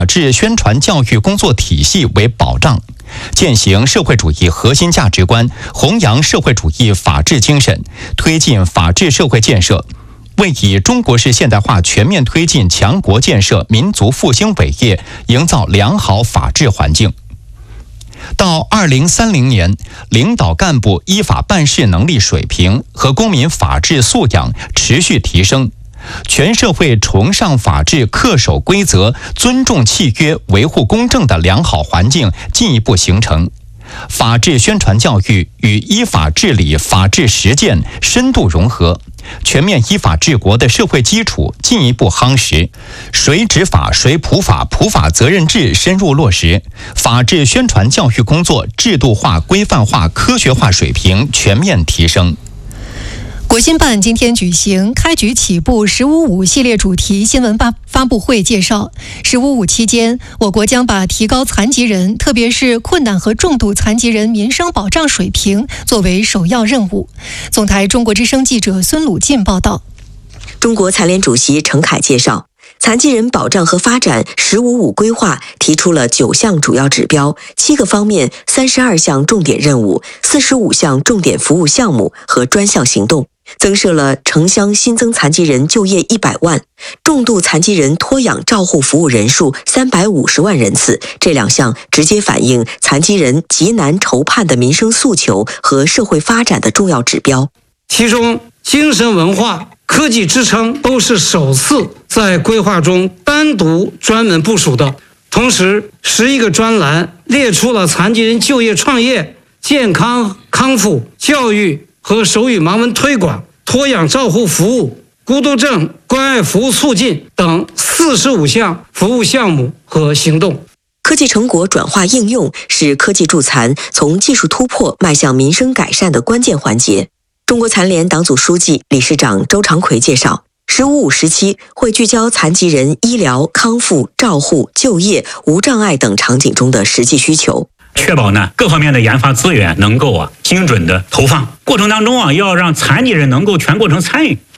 治宣传教育工作体系为保障，践行社会主义核心价值观，弘扬社会主义法治精神，推进法治社会建设，为以中国式现代化全面推进强国建设、民族复兴伟业营造良好法治环境。到2030年，领导干部依法办事能力水平和公民法治素养持续提升，全社会崇尚法治、恪守规则、尊重契约、维护公正的良好环境进一步形成，法治宣传教育与依法治理、法治实践深度融合，全面依法治国的社会基础进一步夯实，谁执法谁普法，普法责任制深入落实，法治宣传教育工作制度化、规范化、科学化水平全面提升。 国新办今天举行开局起步“15.5”系列主题新闻发布会，介绍“15.5”期间，我国将把提高残疾人，特别是困难和重度残疾人民生保障水平作为首要任务。总台中国之声记者孙鲁进报道。 中国残联主席陈凯介绍，残疾人保障和发展“15.5”规划提出了9项主要指标、7个方面、32项重点任务、45项重点服务项目和专项行动，增设了城乡新增残疾人就业100万，重度残疾人托养照护服务人数350万人次。这2项直接反映残疾人急难愁盼的民生诉求和社会发展的重要指标。 其中，精神文化、科技支撑都是首次在规划中单独专门部署的。同时，11个专栏列出了残疾人就业创业、健康康复、教育和手语盲文推广、托养照护服务、孤独症关爱服务促进等45项服务项目和行动。 科技成果转化应用是科技助残从技术突破迈向民生改善的关键环节。中国残联党组书记、理事长周长奎介绍，“15.5”时期会聚焦残疾人医疗、康复、照护、就业、无障碍等场景中的实际需求， 确保各方面的研发资源能够精准的投放。过程当中要让残疾人能够全过程参与，